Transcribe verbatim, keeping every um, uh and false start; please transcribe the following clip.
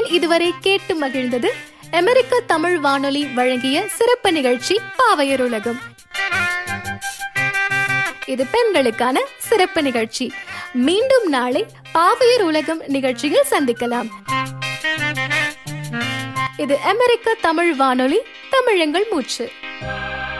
நேர்கள் இதுவரை கேட்டு மகிழ்ந்தது அமெரிக்க தமிழ் வானொலி வழங்கிய சிறப்பு நிகழ்ச்சி பாவையர் உலகம். இது பெண்களுக்கான சிறப்பு நிகழ்ச்சி. மீண்டும் நாளை பாவையர் உலகம் நிகழ்ச்சியில் சந்திக்கலாம். இது அமெரிக்க தமிழ் வானொலி, தமிழ் எங்கள் மூச்சு.